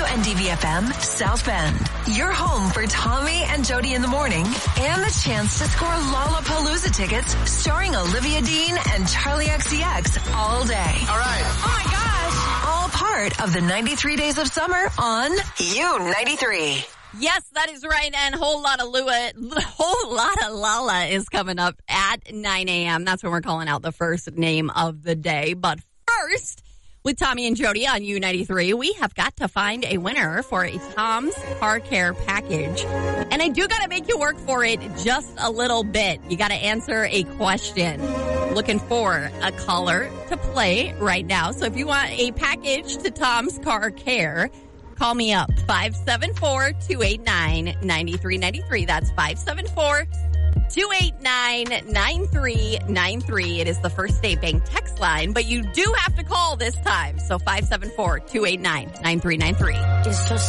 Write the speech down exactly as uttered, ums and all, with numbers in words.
N D V F M, South Bend. Your home for Tommy and Jody in the morning and the chance to score Lollapalooza tickets starring Olivia Dean and Charlie X C X all day. All right. Oh my gosh. All part of the ninety-three Days of Summer on U ninety-three. Yes, that is right. And whole lot of Lua, whole lot of Lala is coming up at nine a.m. That's when we're calling out the first name of the day. But first, with Tommy and Jody on U ninety-three, we have got to find a winner for a Tom's Car Care package. And I do got to make you work for it just a little bit. You got to answer a question. Looking for a caller to play right now. So if you want a package to Tom's Car Care, call me up, five seven four, two eight nine, nine three nine three. That's five seven four, two eight nine, nine three nine three. It is the First State Bank text line, but you do have to call this time. So five seven four, two eight nine, nine three nine three. It's just